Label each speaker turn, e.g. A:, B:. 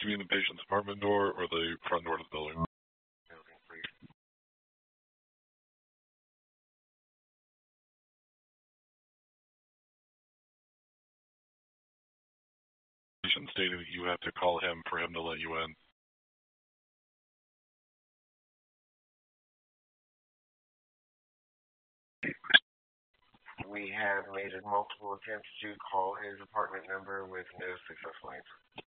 A: Do you mean the patient's apartment door or the front door to the building?
B: Building, please.
A: Patient stated that you have to call him for him to let you in.
B: We have made multiple attempts to call his apartment number with no successful answer.